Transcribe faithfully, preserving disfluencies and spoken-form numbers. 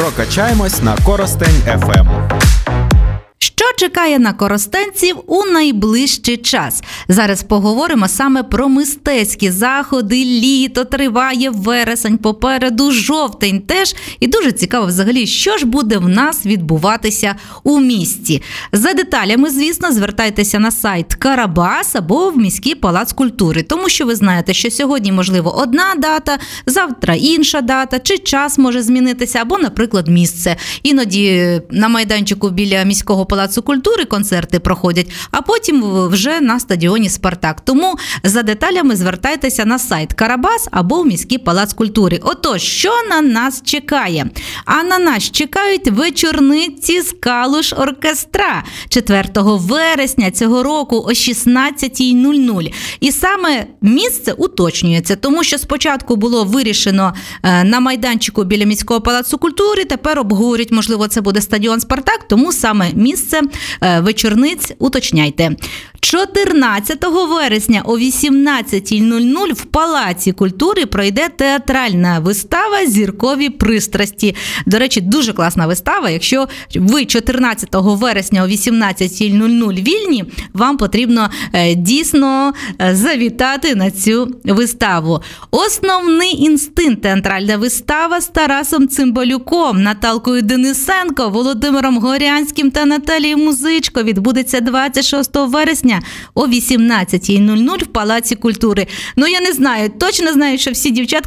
Прокачаємось на Коростень еф ем. Що чекає на коростенців у найближчий час? Зараз поговоримо саме про мистецькі заходи. Літо триває, вересень попереду, жовтень теж. І дуже цікаво взагалі, що ж буде в нас відбуватися у місті. За деталями, звісно, звертайтеся на сайт Карабас або в міський палац культури. Тому що ви знаєте, що сьогодні, можливо, одна дата, завтра інша дата, чи час може змінитися, або, наприклад, місце. Іноді на майданчику біля міського палацу культури концерти проходять, а потім вже на стадіоні «Спартак». Тому за деталями звертайтеся на сайт Карабас або в міський палац культури. Отож, що на нас чекає? А на нас чекають вечорниці з Калуш оркестра четвертого вересня цього року о шістнадцятій нуль нуль. І саме місце уточнюється, тому що спочатку було вирішено на майданчику біля міського палацу культури, тепер обговорюють, можливо, це буде стадіон «Спартак», тому саме місце вечорниць уточняйте. чотирнадцятого вересня о вісімнадцятій нуль нуль в Палаці культури пройде театральна вистава «Зіркові пристрасті». До речі, дуже класна вистава. Якщо ви чотирнадцятого вересня о вісімнадцятій нуль нуль вільні, вам потрібно дійсно завітати на цю виставу. «Основний інстинкт» – театральна вистава з Тарасом Цимбалюком, Наталкою Денисенко, Володимиром Горянським та Наталією Музичко відбудеться двадцять шостого вересня о вісімнадцятій нуль нуль в Палаці культури. Ну, я не знаю, точно знаю, що всі дівчатка